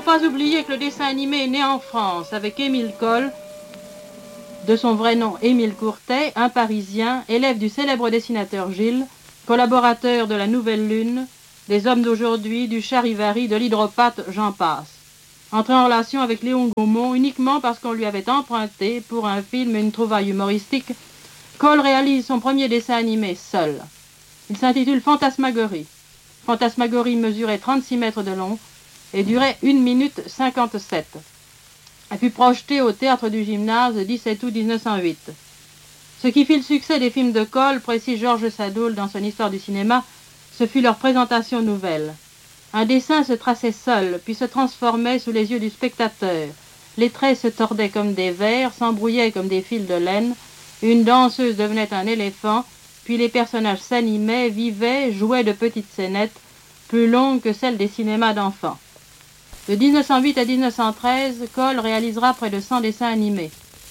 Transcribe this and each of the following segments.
pas oublier que le dessin animé est né en France avec Émile Coll, de son vrai nom Émile Courtet, un Parisien, élève du célèbre dessinateur Gilles, collaborateur de la Nouvelle Lune, des Hommes d'aujourd'hui, du Charivari, de l'Hydropathe, j'en passe. Entré en relation avec Léon Gaumont uniquement parce qu'on lui avait emprunté pour un film une trouvaille humoristique, Coll réalise son premier dessin animé seul. Il s'intitule Fantasmagorie. Fantasmagorie mesurait 36 mètres de long et durait 1 minute 57. Elle fut projetée au théâtre du Gymnase le 17 août 1908. Ce qui fit le succès des films de Coll, précise Georges Sadoul dans son Histoire du cinéma, ce fut leur présentation nouvelle. Un dessin se traçait seul, puis se transformait sous les yeux du spectateur. Les traits se tordaient comme des vers, s'embrouillaient comme des fils de laine. Une danseuse devenait un éléphant, puis les personnages s'animaient, vivaient, jouaient de petites scénettes, plus longues que celles des cinémas d'enfants. De 1908 à 1913, Coll réalisera près de 100 dessins animés.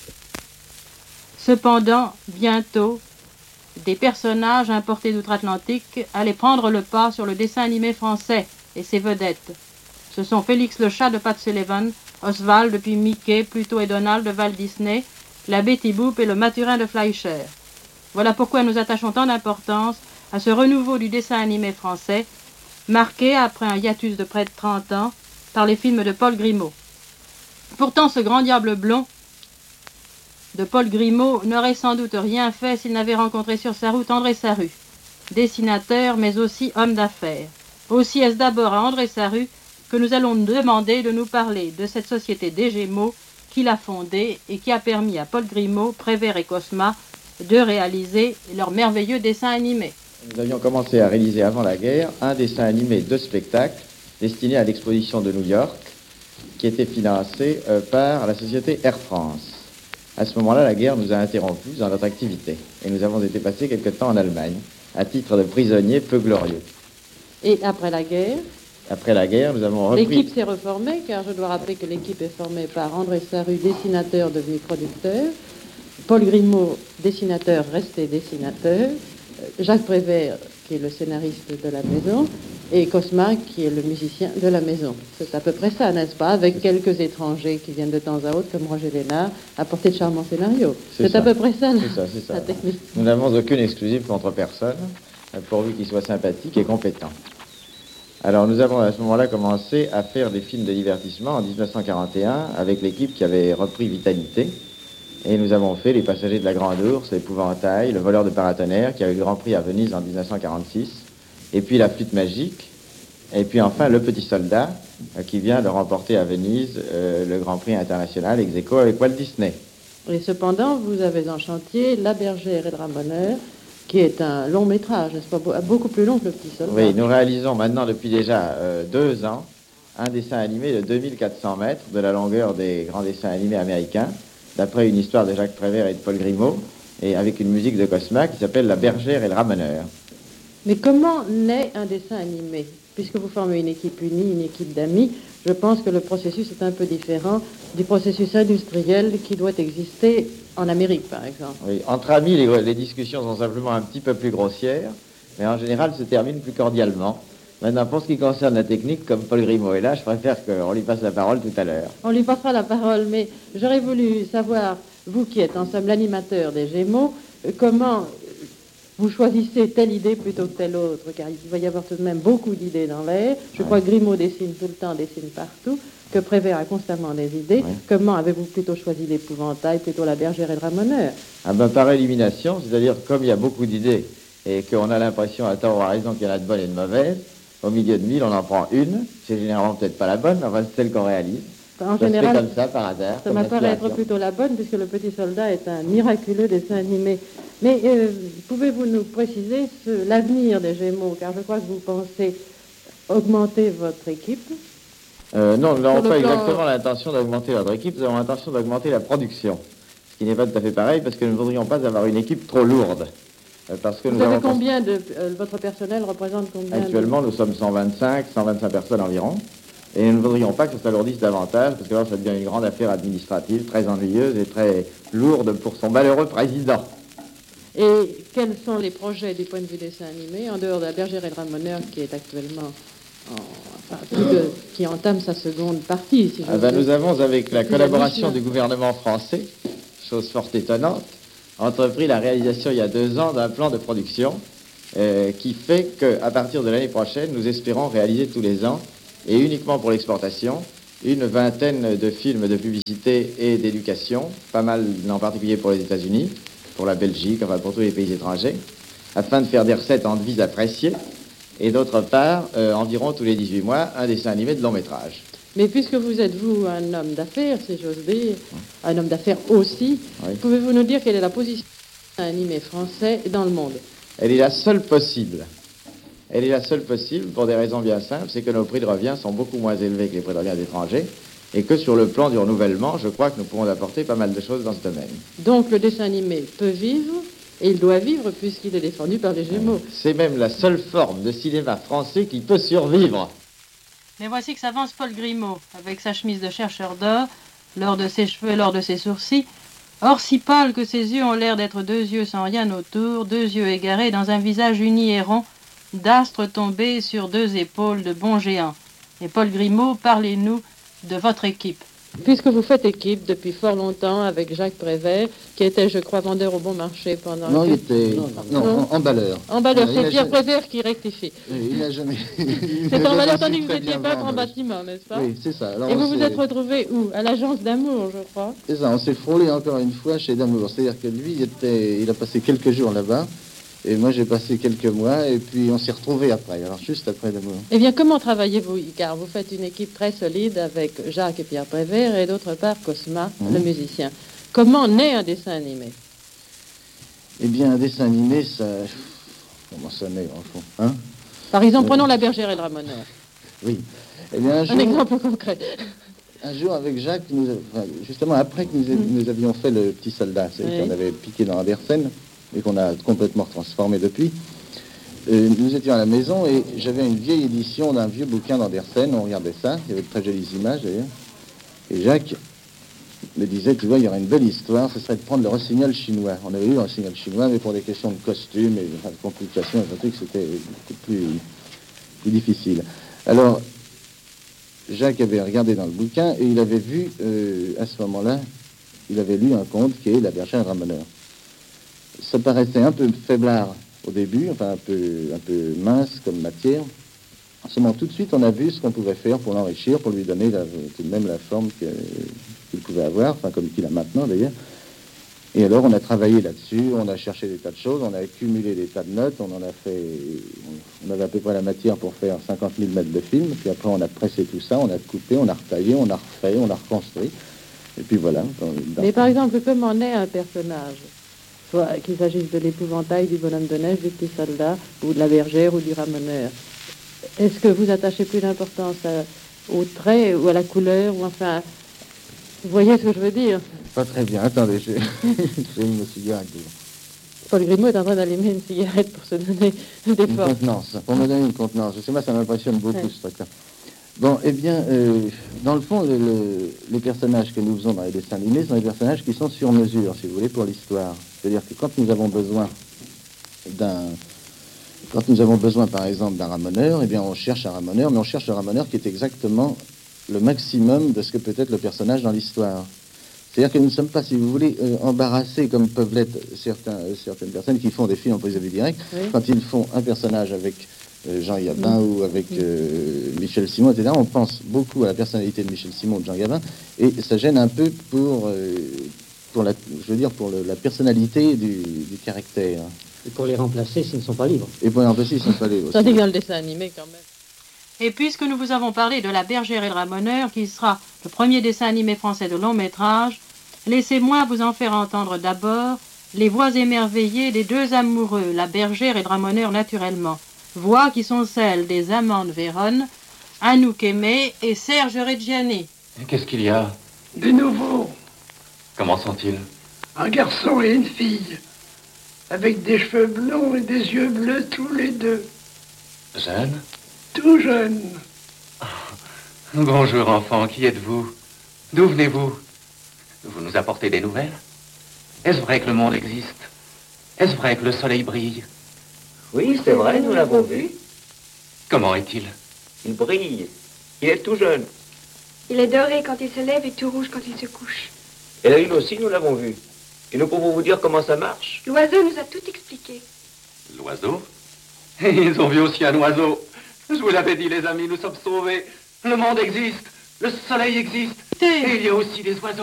Cependant, bientôt, des personnages importés d'outre-Atlantique allaient prendre le pas sur le dessin animé français et ses vedettes. Ce sont Félix le chat de Pat Sullivan, Oswald puis Mickey, Pluto et Donald de Walt Disney, la Betty Boop et le Maturin de Fleischer. Voilà pourquoi nous attachons tant d'importance à ce renouveau du dessin animé français, marqué, après un hiatus de près de 30 ans, par les films de Paul Grimaud. Pourtant, ce grand diable blond de Paul Grimaud n'aurait sans doute rien fait s'il n'avait rencontré sur sa route André Sarrut, dessinateur mais aussi homme d'affaires. Aussi est-ce d'abord à André Sarrut que nous allons demander de nous parler de cette société des Gémeaux qu'il a fondée et qui a permis à Paul Grimaud, Prévert et Cosma de réaliser leur merveilleux dessin animé. Nous avions commencé à réaliser avant la guerre un dessin animé de spectacle destiné à l'exposition de New York qui était financé par la société Air France. À ce moment-là, la guerre nous a interrompus dans notre activité et nous avons été passés quelque temps en Allemagne à titre de prisonniers peu glorieux. Et après la guerre, nous avons repris... L'équipe s'est reformée, car je dois rappeler que l'équipe est formée par André Sarrut, dessinateur devenu producteur, Paul Grimaud, dessinateur resté dessinateur, Jacques Prévert, qui est le scénariste de la maison, et Cosma, qui est le musicien de la maison. C'est à peu près ça, n'est-ce pas? Avec quelques étrangers qui viennent de temps à autre, comme Roger Lénard, apporter de charmants scénarios. C'est à peu près ça, la technique. Nous n'avons aucune exclusive contre personne, pourvu qu'il soit sympathique et compétent. Alors nous avons à ce moment-là commencé à faire des films de divertissement en 1941 avec l'équipe qui avait repris Vitalité. Et nous avons fait Les Passagers de la Grande Ourse, L'Épouvantail, Le Voleur de Paratonnerre, qui a eu le Grand Prix à Venise en 1946, et puis La Flûte Magique, et puis enfin Le Petit Soldat, qui vient de remporter à Venise le Grand Prix international ex aequo avec Walt Disney. Et cependant, vous avez en chantier La Bergère et le Ramoneur, qui est un long métrage, n'est-ce pas, beaucoup plus long que Le Petit Soldat. Oui, nous réalisons maintenant depuis déjà 2 ans un dessin animé de 2400 mètres, de la longueur des grands dessins animés américains, d'après une histoire de Jacques Prévert et de Paul Grimaud, et avec une musique de Cosma qui s'appelle La Bergère et le Ramoneur. Mais comment naît un dessin animé? Puisque vous formez une équipe unie, une équipe d'amis, je pense que le processus est un peu différent du processus industriel qui doit exister en Amérique, par exemple. Oui, entre amis, les discussions sont simplement un petit peu plus grossières, mais en général se terminent plus cordialement. Maintenant, pour ce qui concerne la technique, comme Paul Grimaud est là, je préfère qu'on lui passe la parole tout à l'heure. On lui passera la parole, mais j'aurais voulu savoir, vous qui êtes en somme l'animateur des Gémeaux, comment vous choisissez telle idée plutôt que telle autre, car il va y avoir tout de même beaucoup d'idées dans l'air. Je crois que Grimaud dessine tout le temps, dessine partout, que Prévert a constamment des idées. Oui. Comment avez-vous plutôt choisi l'Épouvantail, plutôt La Bergère et le Ramoneur? Par élimination, c'est-à-dire comme il y a beaucoup d'idées et qu'on a l'impression à tort ou à raison qu'il y en a de bonnes et de mauvaises, au milieu de 1000, on en prend une. C'est généralement peut-être pas la bonne, mais enfin c'est celle qu'on réalise. En général, comme ça, par hasard. Ça m'apparaît être plutôt la bonne, puisque Le Petit Soldat est un miraculeux dessin animé. Mais pouvez-vous nous préciser l'avenir des Gémeaux? Car je crois que vous pensez augmenter votre équipe. Non, nous n'avons pas exactement l'intention d'augmenter notre équipe, nous avons l'intention d'augmenter la production. Ce qui n'est pas tout à fait pareil, parce que nous ne voudrions pas avoir une équipe trop lourde. Parce que vous savez combien de... votre personnel représente combien? Actuellement, nous sommes 125 personnes environ. Et nous ne voudrions pas que ça s'alourdisse davantage, parce que là, ça devient une grande affaire administrative, très ennuyeuse et très lourde pour son malheureux président. Et quels sont les projets du point de vue dessin animé, en dehors de La Bergère et le Ramoneur, qui est actuellement qui entame sa seconde partie, si je Nous avons, avec la collaboration du gouvernement français, chose fort étonnante, entrepris la réalisation il y a 2 ans d'un plan de production qui fait qu'à partir de l'année prochaine, nous espérons réaliser tous les ans, et uniquement pour l'exportation, une vingtaine de films de publicité et d'éducation, pas mal en particulier pour les États-Unis, pour la Belgique, enfin pour tous les pays étrangers, afin de faire des recettes en devises appréciées, et d'autre part, environ tous les 18 mois, un dessin animé de long métrage. Mais puisque vous êtes, vous, un homme d'affaires, si j'ose dire, un homme d'affaires aussi, oui. Pouvez-vous nous dire quelle est la position d'un animé français dans le monde? Elle est la seule possible. Elle est la seule possible pour des raisons bien simples, c'est que nos prix de revient sont beaucoup moins élevés que les prix de revient étrangers, et que sur le plan du renouvellement, je crois que nous pourrons apporter pas mal de choses dans ce domaine. Donc le dessin animé peut vivre, et il doit vivre puisqu'il est défendu par les Gémeaux. C'est même la seule forme de cinéma français qui peut survivre. Mais voici que s'avance Paul Grimaud, avec sa chemise de chercheur d'or, l'or de ses cheveux et l'or de ses sourcils, or si pâle que ses yeux ont l'air d'être 2 yeux sans rien autour, 2 yeux égarés dans un visage uni et rond, d'astres tombés sur 2 épaules de bons géants. Et Paul Grimaud, parlez-nous de votre équipe. Puisque vous faites équipe depuis fort longtemps avec Jacques Prévert, qui était, je crois, vendeur au bon marché pendant... Non, il était... Non, emballeur. Emballeur, c'est Pierre Prévert qui rectifie. Il n'a jamais... C'est emballeur, tandis que vous étiez peintre en bâtiment, n'est-ce pas? Oui, c'est ça. Alors, et vous vous êtes retrouvé où? À l'agence d'Amour, je crois. C'est ça, on s'est frôlé encore une fois chez d'Amour. C'est-à-dire que lui, il a passé quelques jours là-bas. Et moi, j'ai passé quelques mois, et puis on s'est retrouvés après, alors juste après d'Amour. Eh bien, comment travaillez-vous? Car vous faites une équipe très solide avec Jacques et Pierre Prévert, et d'autre part Cosma, le musicien. Comment naît un dessin animé? Eh bien, un dessin animé, ça... Comment ça naît, en fond, hein? Par exemple, prenons La Bergère et le Ramoneur. Oui. Eh bien, un exemple concret. Un jour, avec Jacques, justement après que nous avions fait Le Petit Soldat, c'est qu'on avait piqué dans Andersen, et qu'on a complètement transformé depuis, nous étions à la maison et j'avais une vieille édition d'un vieux bouquin d'Andersen, on regardait ça, il y avait de très jolies images d'ailleurs, et Jacques me disait, tu vois, il y aurait une belle histoire, ce serait de prendre le rossignol chinois. On avait eu le rossignol chinois, mais pour des questions de costume et de complications, c'était beaucoup plus difficile. Alors, Jacques avait regardé dans le bouquin et il avait vu, à ce moment-là, il avait lu un conte qui est La Bergère et le Ramoneur. Ça paraissait un peu faiblard au début, enfin un peu mince comme matière. Seulement tout de suite, on a vu ce qu'on pouvait faire pour l'enrichir, pour lui donner tout de même la forme qu'il pouvait avoir, enfin comme qu'il a maintenant d'ailleurs. Et alors on a travaillé là-dessus, on a cherché des tas de choses, on a accumulé des tas de notes, on avait à peu près la matière pour faire 50 000 mètres de film, puis après on a pressé tout ça, on a coupé, on a retaillé, on a refait, on a reconstruit. Et puis voilà. Mais par exemple, comment naît un personnage? Soit qu'il s'agisse de l'épouvantail, du bonhomme de neige, du petit soldat, ou de la bergère, ou du ramoneur. Est-ce que vous attachez plus d'importance au trait, ou à la couleur, ou enfin... Vous voyez ce que je veux dire? Pas très bien. Attendez, j'ai une cigarette. Paul Grimaud est en train d'allumer une cigarette pour se donner des forces. Une contenance, pour me donner une contenance. Je sais pas, ça m'impressionne beaucoup, ce truc-là. Bon, eh bien, dans le fond, les personnages que nous faisons dans les dessins animés sont des personnages qui sont sur mesure, si vous voulez, pour l'histoire. C'est-à-dire que quand nous avons besoin par exemple, d'un ramoneur, eh bien, on cherche un ramoneur, mais on cherche un ramoneur qui est exactement le maximum de ce que peut être le personnage dans l'histoire. C'est-à-dire que nous ne sommes pas, si vous voulez, embarrassés comme peuvent l'être certaines personnes qui font des films en prise de vue directe, quand ils font un personnage avec Jean Gabin ou avec Michel Simon, etc. On pense beaucoup à la personnalité de Michel Simon ou de Jean Gabin, et ça gêne un peu pour la personnalité du caractère. Et pour les remplacer s'ils ne sont pas libres. Et pour les remplacer s'ils ne sont pas libres. Ça dit dans le dessin animé quand même. Et puisque nous vous avons parlé de La Bergère et le Ramoneur, qui sera le premier dessin animé français de long métrage, laissez-moi vous en faire entendre d'abord les voix émerveillées des 2 amoureux, La Bergère et le Ramoneur naturellement. Voix qui sont celles des amants de Vérone, Anouk Aimé et Serge Reggiani. Qu'est-ce qu'il y a? De nouveau. Comment sont-ils? Un garçon et une fille, avec des cheveux blonds et des yeux bleus tous les 2. Jeunes? Tout jeunes. Bonjour, enfants, qui êtes-vous? D'où venez-vous? Vous nous apportez des nouvelles? Est-ce vrai que le monde existe? Est-ce vrai que le soleil brille? Oui, c'est vrai, nous l'avons vu. Comment est-il? Il brille. Il est tout jeune. Il est doré quand il se lève et tout rouge quand il se couche. Et la lune aussi, nous l'avons vue. Et nous pouvons vous dire comment ça marche. L'oiseau nous a tout expliqué. L'oiseau? Ils ont vu aussi un oiseau. Je vous l'avais dit, les amis, nous sommes sauvés. Le monde existe. Le soleil existe. Et il y a aussi des oiseaux.